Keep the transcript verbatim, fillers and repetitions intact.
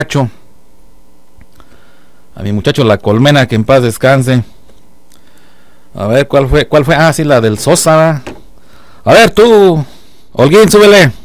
muchacho, a mi muchacho La Colmena, que en paz descanse. A ver, ¿cuál fue? ¿Cuál fue? Ah, sí, la del Sosa. A ver, tú, Holguín, súbele.